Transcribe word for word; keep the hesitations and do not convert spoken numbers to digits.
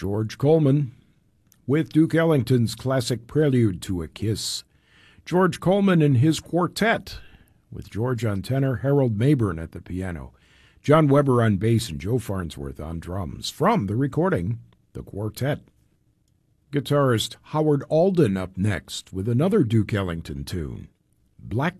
George Coleman with Duke Ellington's classic Prelude to a Kiss. George Coleman and his quartet with George on tenor, Harold Mayburn at the piano, John Weber on bass, and Joe Farnsworth on drums. From the recording, The Quartet. Guitarist Howard Alden up next with another Duke Ellington tune, Black